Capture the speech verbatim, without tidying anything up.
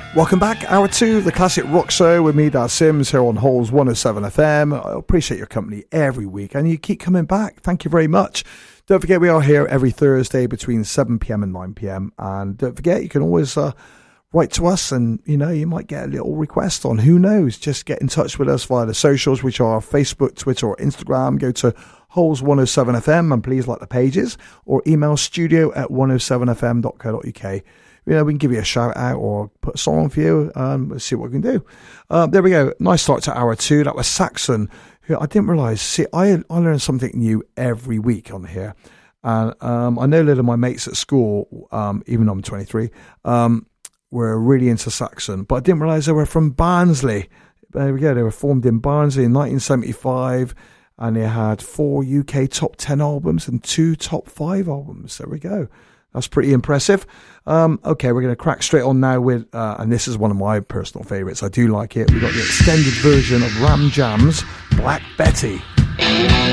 Welcome back, hour two, the Classic Rock Show with me, Daz Sims, here on Holes one oh seven F M. I appreciate your company every week, and you keep coming back. Thank you very much. Don't forget, we are here every Thursday between seven p.m. and nine p.m. And don't forget, you can always uh, write to us, and, you know, you might get a little request on, who knows, just get in touch with us via the socials, which are Facebook, Twitter, or Instagram. Go to Holes one oh seven F M, and please like the pages, or email studio at one oh seven f m dot co dot u k. You know, we can give you a shout out or put a song on for you. Um, let's see what we can do. Uh, there we go. Nice start to hour two. That was Saxon, who I didn't realise. See, I I learn something new every week on here. And um, I know a lot of my mates at school, um, even though I'm twenty-three, um, were really into Saxon. But I didn't realise they were from Barnsley. There we go. They were formed in Barnsley in nineteen seventy-five. And they had four U K top ten albums and two top five albums. There we go. That's pretty impressive. Um, okay, we're going to crack straight on now with, uh, and this is one of my personal favourites. I do like it. We've got the extended version of Ram Jam's Black Betty.